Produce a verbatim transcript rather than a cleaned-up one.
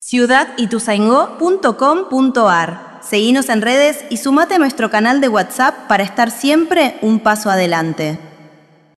ciudad ituzaingó punto com punto ar. Seguinos en redes y sumate a nuestro canal de WhatsApp para estar siempre un paso adelante.